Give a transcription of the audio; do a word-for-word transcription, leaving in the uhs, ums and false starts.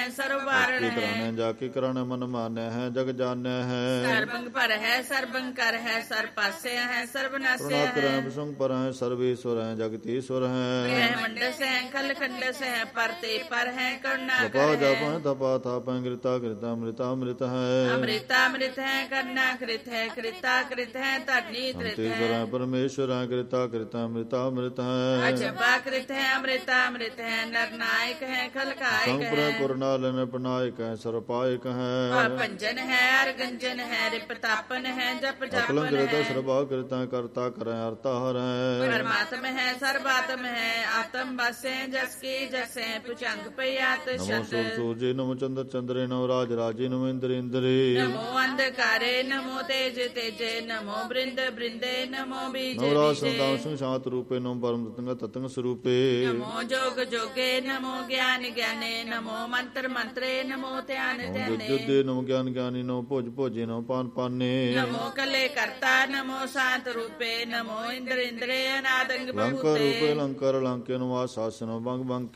ਸਰਬ ਵਾਰਣ ਹੈ। ਕਰਾਣੇ ਜਾ ਕੇ ਕਰਾਣੇ ਮਨ ਮਾਨਿਆ ਹੈ ਜਗ ਜਾਣਿਆ ਹੈ। ਸਰਬੰਗ ਪਰ ਹੈ ਸਰਬੰਗ ਕਰ ਹੈ ਸਰ ਪਾਸਿਆ ਹੈ ਸਰਬ ਨਾਸਿਆ ਪ੍ਰਣਾਤ ਹੈ। ਕਰੈ ਵਿਸੰਗ ਪਰ ਹੈ ਸਰਵੇਸ਼ਵਰ ਹੈ ਜਗਤੀਸ਼ਵਰ ਹੈ। ਗ੍ਰਹਿ ਮੰਡਸ ਹੈ ਖਲ ਖੰਡਸ ਹੈ ਪਰ ਤੇ ਪਰ ਹੈ ਕਰੁਣਾ ਤਪਾ ਕਰ ਜਪ ਹੈ। ਹੈ ਤਪਾ ਥਾਪੈ ਗਿਰਤਾ ਗਿਰਤਾ ਅੰਮ੍ਰਿਤਾ ਅੰਮ੍ਰਿਤ ਹੈ। ਅੰਮ੍ਰਿਤਾ ਅੰਮ੍ਰਿਤ ਹੈ ਕਰਨਾ ਕ੍ਰਿਤ ਹੈ ਕ੍ਰਿਤਾ ਕ੍ਰਿਤ ਹੈ ਧਰਨੀ ਤ੍ਰਿਤ ਅੰਤੇਸ਼ਵਰ ਹੈ। ਹੈ ਪਰਮੇਸ਼ਵਰ ਹੈ ਗਿਰਤਾ ਗਿਰਤਾ ਅੰਮ੍ਰਿਤਾ ਅੰਮ੍ਰਿਤ ਹੈ। ਅਜਬਾ ਕ੍ਰਿਤ ਹੈ ਅੰਮ੍ਰਿਤਾ ਅੰਮ੍ਰਿਤ ਹੈ ਨਰਨਾਇਕ ਹੈ ਖਲਕਾਇਕ ਸੰਪਰ ਹੈ। ਕੁਰਨਾਲਨ ਪਨਾਇਕ ਹੈ ਸਰਪਾਇਕ ਹੈ। ਭੰਜਨ ਹੈ ਅਰਗੰਜਨ ਹੈ ਰਿਪਤਾਪਨ ਹੈ ਜਪ ਅਕਲੰ ਜਾਪਨ ਗਿਰਤਾ ਹੈ। ਸਰਬਾ ਗਿਰਤਾ ਕਰਤਾ ਕਰੈ ਅਰਤਾ ਹਰ ਹੈ। ਪਰਮਾਤਮ ਹੈ ਸਰਬਾਤਮ ਹੈ ਆਤਮ ਬਸੈ ਜਸ ਕੀ ਜਸੈ ਪੁਚੰਗ ਪਿਆਤ ਨਮੋ ਸ਼ਬਦ। ਸੂਰ ਸੂਰਜੇ ਨਮੋ ਚੰਦਰ ਚੰਦਰੇ ਨਮੋ ਰਾਜ ਰਾਜੇ ਨਮੋ ਇੰਦਰ ਇੰਦਰੇ। ਨਮੋ ਅੰਧਕਾਰੇ ਨਮੋ ਤੇਜ ਤੇਜੇ ਨਮੋ ਬ੍ਰਿੰਦ ਬ੍ਰਿੰਦੇ ਨਮੋ ਬੀਜ ਨਮੋ ਰਾਜ ਬੀਜੇ। ਸੰਤਾਨ ਸਿੰਘ ਸ਼ਾਂਤ ਰੂਪੇ ਨਮੋ ਪਰਮ ਤਤੰਗ ਤਤੰਗ ਸਰੂਪੇ। ਨਮੋ ਜੋਗ ਜੋਗੇ ਨਮੋ ਗਿਆਨ ਗਿਆਨੇ ਨਮੋ ਮੰਤਰ ਮੰਤਰੇ ਨਮੋ ਧਿਆਨ ਨਮੋ ਧਿਆਨੇ। ਜੁਦੇ ਨਮੋ ਗਿਆਨ ਗਿਆਨੀ ਨਮੋ ਭੋਜ ਭੋਜੇ ਨਮੋ ਪਾਨ ਪਾਨੇ। ਨਮੋ ਕਲੇ ਕਰਤਾ ਨਮੋ ਸ਼ਾਂਤ ਰੂਪੇ ਨਮੋ ਇੰਦਰ ਇੰਦਰੇ ਅਨਾਦੰਗ ਲੰਕਰ ਰੂਪੇ ਬਹੂਤੇ। ਲੰਕਰ ਲੰਕੇ ਨਮੋ ਆਸਾਸਨ ਬੰਗ ਬੰਗ